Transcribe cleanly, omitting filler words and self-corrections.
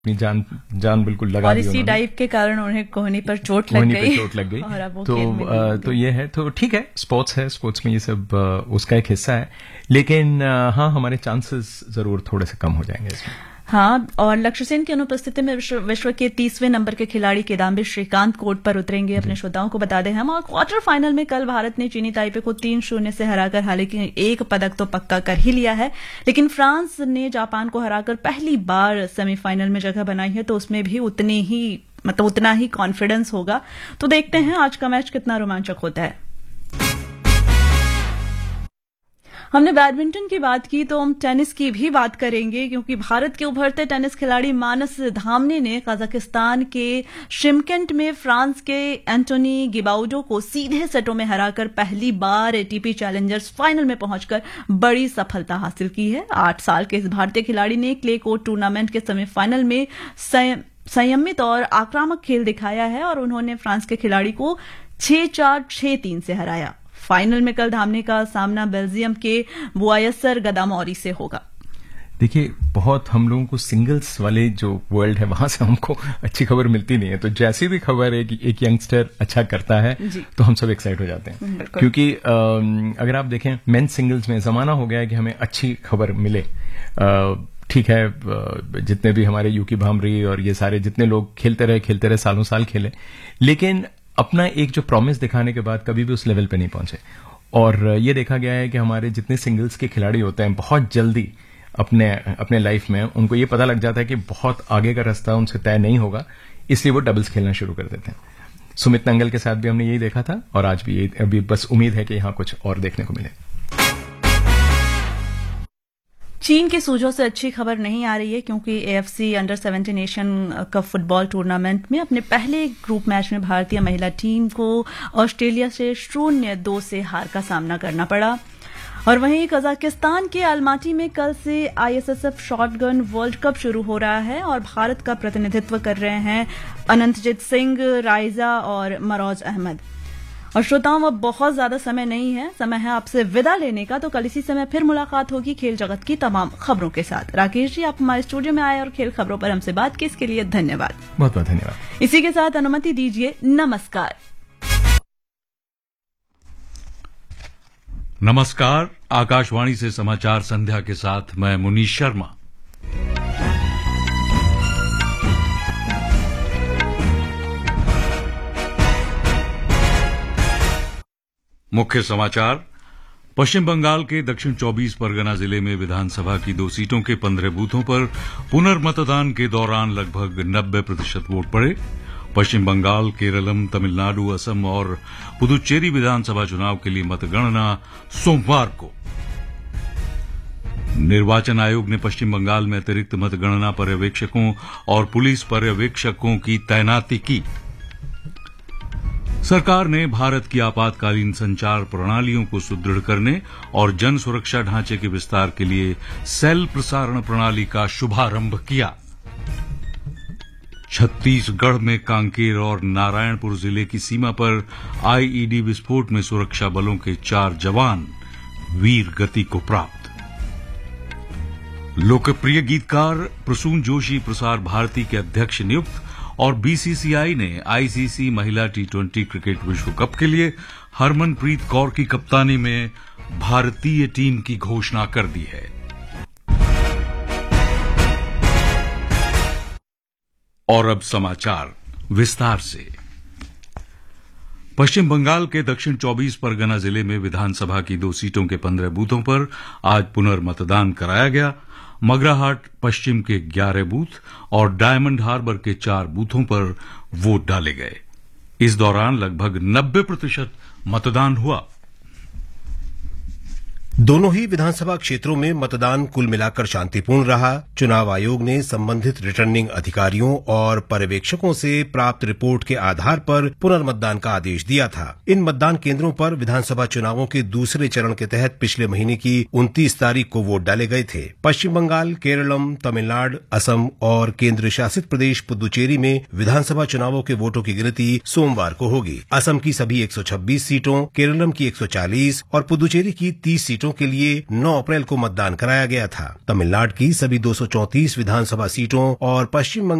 अपनी जान बिल्कुल लगा दी और इसी डाइव के कारण उन्हें कोहनी पर चोट लग गई और अब वो तो ये है, तो ठीक है, स्पोर्ट्स है, स्पोर्ट्स में ये सब उसका एक हिस्सा है, लेकिन हाँ हमारे चांसेस जरूर थोड़े से कम हो जाएंगे इसमें। हाँ, और लक्ष्य सेन की अनुपस्थिति में विश्व के 30वें नंबर के खिलाड़ी किदाम्बी श्रीकांत कोर्ट पर उतरेंगे। अपने श्रोताओं को बता दें हम, और क्वार्टर फाइनल में कल भारत ने चीनी ताइपे को 3-0 से हराकर हालांकि एक पदक तो पक्का कर ही लिया है, लेकिन फ्रांस ने जापान को हराकर पहली बार सेमीफाइनल में जगह बनाई है, तो उसमें भी उतना ही कॉन्फिडेंस होगा। तो देखते हैं आज का मैच कितना रोमांचक होता है। हमने बैडमिंटन की बात की तो हम टेनिस की भी बात करेंगे, क्योंकि भारत के उभरते टेनिस खिलाड़ी मानस धामने ने कजाकिस्तान के शिमकेंट में फ्रांस के एंटोनी गिबाउडो को सीधे सेटों में हराकर पहली बार एटीपी चैलेंजर्स फाइनल में पहुंचकर बड़ी सफलता हासिल की है। 8 साल के इस भारतीय खिलाड़ी ने क्ले कोर्ट टूर्नामेंट के सेमीफाइनल में संयमित और आक्रामक खेल दिखाया है और उन्होंने फ्रांस के खिलाड़ी को 6-4, 6-3 से हराया। फाइनल में कल धामने का सामना बेल्जियम के बुआयसर गदामौरी से होगा। देखिए, बहुत हम लोगों को सिंगल्स वाले जो वर्ल्ड है वहां से हमको अच्छी खबर मिलती नहीं है, तो जैसी भी खबर एक यंगस्टर अच्छा करता है तो हम सब एक्साइट हो जाते हैं, क्योंकि अगर आप देखें मेन सिंगल्स में जमाना हो गया है कि हमें अच्छी खबर मिले। ठीक है, जितने भी हमारे यूकी भामरी और ये सारे जितने लोग खेलते रहे सालों साल खेले, लेकिन अपना एक जो प्रॉमिस दिखाने के बाद कभी भी उस लेवल पे नहीं पहुंचे। और ये देखा गया है कि हमारे जितने सिंगल्स के खिलाड़ी होते हैं बहुत जल्दी अपने लाइफ में उनको ये पता लग जाता है कि बहुत आगे का रास्ता उनसे तय नहीं होगा, इसलिए वो डबल्स खेलना शुरू कर देते हैं। सुमित नांगल के साथ भी हमने यही देखा था और आज भी अभी बस उम्मीद है कि यहां कुछ और देखने को मिले। चीन के सूझों से अच्छी खबर नहीं आ रही है, क्योंकि AFC under 17 Asian cup football tournament में अपने पहले ग्रुप मैच में भारतीय महिला टीम को ऑस्ट्रेलिया से 0-2 से हार का सामना करना पड़ा। और वहीं कजाकिस्तान के अलमाटी में कल से आईएसएसएफ शॉटगन वर्ल्ड कप शुरू हो रहा है और भारत का प्रतिनिधित्व कर रहे हैं अनंतजीत सिंह, राइजा और मरोज अहमद। और श्रोताओं, अब बहुत ज्यादा समय नहीं है, समय है आपसे विदा लेने का। तो कल इसी समय फिर मुलाकात होगी खेल जगत की तमाम खबरों के साथ। राकेश जी, आप हमारे स्टूडियो में आए और खेल खबरों पर हमसे बात की, इसके लिए धन्यवाद। बहुत बहुत धन्यवाद। इसी के साथ अनुमति दीजिए, नमस्कार। नमस्कार, आकाशवाणी से समाचार संध्या के साथ मैं मुनीश शर्मा। मुख्य समाचार। पश्चिम बंगाल के दक्षिण 24 परगना जिले में विधानसभा की 2 सीटों के 15 बूथों पर पुनर्मतदान के दौरान लगभग 90% वोट पड़े। पश्चिम बंगाल, केरलम, तमिलनाडु, असम और पुदुचेरी विधानसभा चुनाव के लिए मतगणना सोमवार को। निर्वाचन आयोग ने पश्चिम बंगाल में अतिरिक्त मतगणना पर्यवेक्षकों और पुलिस पर्यवेक्षकों की तैनाती की। सरकार ने भारत की आपातकालीन संचार प्रणालियों को सुदृढ़ करने और जन सुरक्षा ढांचे के विस्तार के लिए सेल प्रसारण प्रणाली का शुभारंभ किया। छत्तीसगढ़ में कांकेर और नारायणपुर जिले की सीमा पर आईईडी विस्फोट में सुरक्षा बलों के 4 जवान वीर गति को प्राप्त। लोकप्रिय गीतकार प्रसून जोशी प्रसार भारती के अध्यक्ष नियुक्त और बीसीसीआई ने आईसीसी महिला T20 क्रिकेट विश्व कप के लिए हरमनप्रीत कौर की कप्तानी में भारतीय टीम की घोषणा कर दी है। और अब समाचार विस्तार से। पश्चिम बंगाल के दक्षिण 24 परगना जिले में विधानसभा की 2 सीटों के 15 बूथों पर आज पुनर्मतदान कराया गया। मगराहाट पश्चिम के 11 बूथ और डायमंड हार्बर के 4 बूथों पर वोट डाले गए। इस दौरान लगभग 90% मतदान हुआ। दोनों ही विधानसभा क्षेत्रों में मतदान कुल मिलाकर शांतिपूर्ण रहा। चुनाव आयोग ने संबंधित रिटर्निंग अधिकारियों और पर्यवेक्षकों से प्राप्त रिपोर्ट के आधार पर पुनर्मतदान का आदेश दिया था। इन मतदान केंद्रों पर विधानसभा चुनावों के दूसरे चरण के तहत पिछले महीने की 29 तारीख को वोट डाले गए थे। पश्चिम बंगाल, केरलम, तमिलनाडु, असम और केंद्र शासित प्रदेश पुदुचेरी में विधानसभा चुनावों के वोटों की गिनती सोमवार को होगी। असम की सभी 126 सीटों, केरलम की 140 और पुदुचेरी की 30 सीटों स्थानों के लिए 9 अप्रैल को मतदान कराया गया था। तमिलनाडु की सभी 234 विधानसभा सीटों और पश्चिम